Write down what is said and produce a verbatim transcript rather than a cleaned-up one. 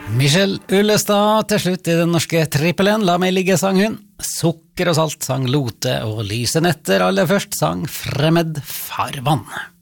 Michelle Ullestad til slutt i den norske trippelen. La meg ligge, sang hun. Sukker og salt sang Lote, og Lyse netter aller først sang Fremmed farvann.